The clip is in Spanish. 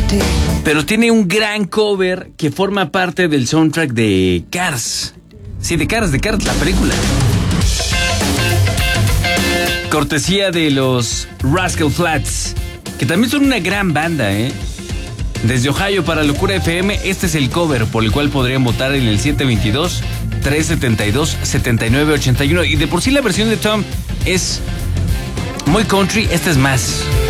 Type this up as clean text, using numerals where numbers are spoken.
pero tiene un gran cover que forma parte del soundtrack de Cars. Sí, de Cars, la película. Cortesía de los Rascal Flatts, que también son una gran banda, ¿eh? Desde Ohio para Locura FM, este es el cover por el cual podrían votar en el 722-372-7981. Y de por sí la versión de Tom es muy country, esta es más.